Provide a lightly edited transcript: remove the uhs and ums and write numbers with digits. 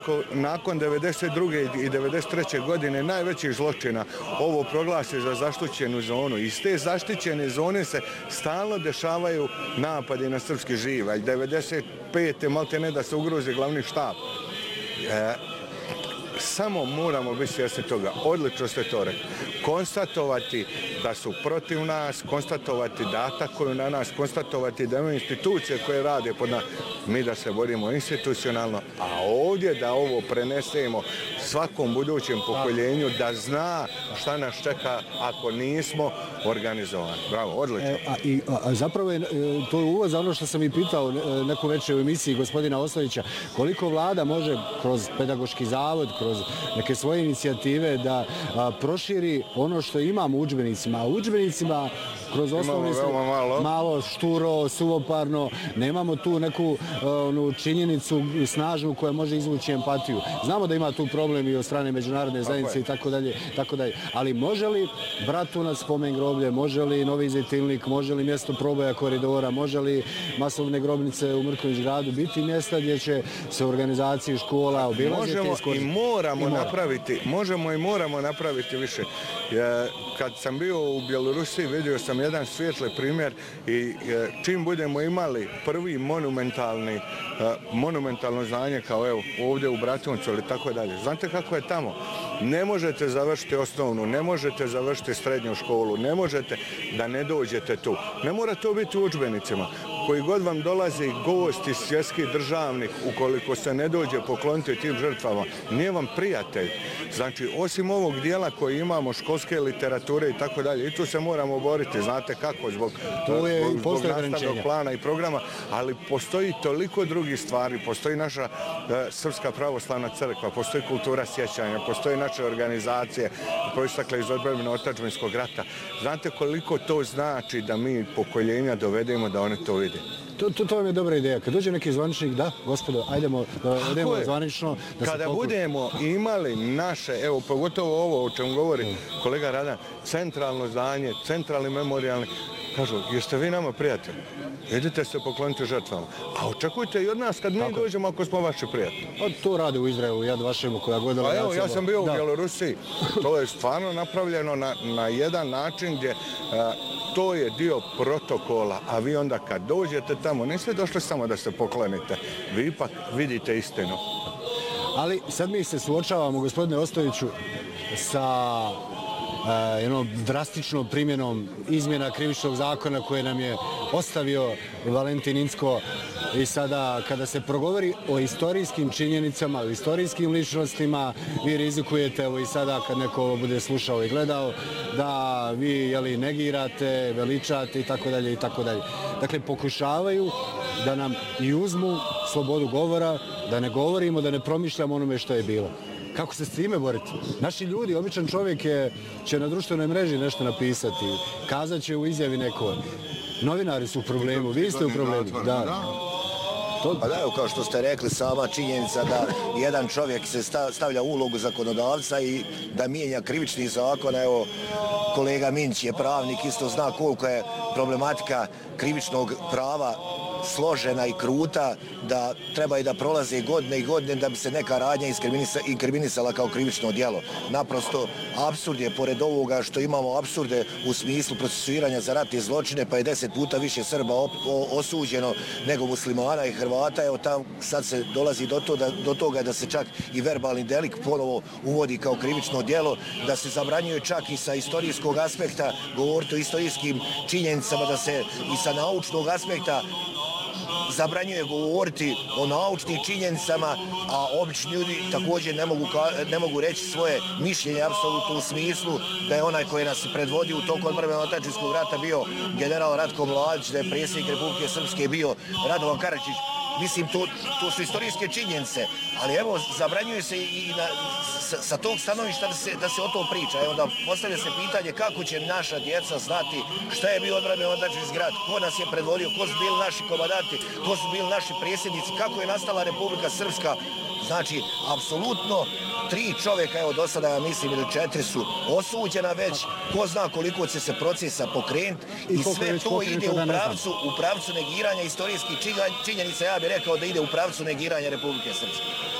Nakon 1992. i 1993. godine najvećih zločina ovo proglasi za zaštićenu zonu. Iz te zaštićene zone se stalno dešavaju napadi na srpski živalj. 1995. malte ne da se ugrozi glavni štab. Samo moramo biti svjesni toga. Odlično ste to rekli. Konstatovati da su protiv nas, konstatovati da atakuju na nas, konstatovati da imaju institucije koje rade pod nas. Mi da se borimo institucionalno, a ovdje da ovo prenesemo svakom budućem pokoljenju da zna šta nas čeka ako nismo organizovani. Bravo, odlično. A zapravo je to uvod za ono što sam i pitao neku večer u emisiji gospodina Ostojića. Koliko vlada može kroz pedagoški zavod, kroz neke svoje inicijative da proširi ono što imamo u udžbenicima. A u udžbenicima kroz osnovne malo šturo, suvoparno, nemamo tu neku činjenicu snažnu koja može izvući empatiju. Znamo da ima tu problem i od strane međunarodne zajednice i tako dalje. Ali može li Bratunac spomen groblje, može li Novi Zetilnik, može li mjesto proboja koridora, može li masovne grobnice u Mrkonjić gradu biti mjesta gdje će se organizacije škola obilaziti? Možemo i moramo napraviti, možemo i moramo napraviti više. Kad sam bio u Bjelorusiji vidio sam jedan svijetli primjer i čim budemo imali prvi monumentalno znanje kao evo ovdje u Bratuncu ili tako dalje. Znate kako je tamo? Ne možete završiti osnovnu, ne možete završiti srednju školu, ne možete da ne dođete tu. Ne mora to biti u udžbenicima. Koji god vam dolazi gost iz svjetski državnik, ukoliko se ne dođe pokloniti tim žrtvama, nije vam prijatelj. Znači, osim ovog dijela koji imamo, školske literature i tako dalje, i tu se moramo boriti, znate kako, zbog nastavnog plana i programa, ali postoji toliko drugih stvari, postoji naša Srpska pravoslavna crkva, postoji kultura sjećanja, postoji naše organizacije, proistakle iz odbrane otadžbinskog rata. Znate koliko to znači da mi pokoljenja dovedemo da oni to vide? To vam je dobra ideja. Kad dođe neki zvaničnik, da, gospodo, ajdemo zvanično. Kada budemo imali naše, evo, pogotovo ovo o čemu govori kolega Radan, centralno zdanje, centralni memorijalni, kažu, jeste vi nama prijatelji? Idite se pokloniti žrtvama. A očekujte i od nas kad mi dođemo ako smo vaši prijatelji. To rade u Izraelu, Jad Vašemu koja godila. Pa evo, ja sam bio u Bjelorusiji. To je stvarno napravljeno na jedan način gdje to je dio protokola, a vi onda kad dođete tamo, niste došli samo da se poklonite, vi ipak vidite istinu. Ali sad mi se suočavamo, gospodine Ostojiću, sa jednom drastičnom primjenom izmjena krivičnog zakona koje nam je ostavio Valentin Incko. I sada, kada se progovori o istorijskim činjenicama, o istorijskim ličnostima, vi rizikujete, evo i sada kad neko ovo bude slušao i gledao, da vi negirate, veličate i tako dalje i tako dalje. Dakle, pokušavaju da nam i uzmu slobodu govora, da ne govorimo, da ne promišljamo onome što je bilo. Kako se s time boriti? Naši ljudi, običan čovjek će na društvenoj mreži nešto napisati, kazat će u izjavi neko. Novinari su u problemu, vi ste u problemu. Pa da, kao što ste rekli, sama činjenica da jedan čovjek se stavlja u ulogu zakonodavca i da mijenja krivični zakon. Evo, kolega Minć je pravnik, isto zna koliko je problematika krivičnog prava složena i kruta, da treba i da prolaze godine i godine da bi se neka radnja inkriminisala kao krivično djelo. Naprosto, apsurd je, pored ovoga što imamo apsurde u smislu procesuiranja za ratne zločine, pa je 10 puta više Srba osuđeno nego muslimana i Hrvata. Evo tam sad se dolazi do toga da se čak i verbalni delikt ponovo uvodi kao krivično djelo, da se zabranjuje čak i sa istorijskog aspekta govoriti o istorijskim činjenicama, da se i sa naučnog aspekta zabranjuje govoriti o naučnim činjenicama, a obični ljudi također ne mogu reći svoje mišljenje apsolutno u smislu da je onaj koji nas predvodio u toku odbrane otadžbinskog rata bio general Ratko Mladić, da je predsjednik Republike Srpske bio Radovan Karadžić. Mislim, to su istorijske činjenice, ali evo, zabranjuje se i sa tog stanovišta da se o to priča. Evo da postavlja se pitanje kako će naša djeca znati šta je bio odbrane otadžbinski rat, ko nas je predvodio, ko su bili naši komandanti, ko su bili naši predsjednici, kako je nastala Republika Srpska. Znači, apsolutno 3 čovjeka, evo do sada ja mislim ili 4 su osuđena već, ko zna koliko će se procesa pokrenuti i sve to ide u pravcu negiranja istorijskih činjenica, ja bih rekao da ide u pravcu negiranja Republike Srpske.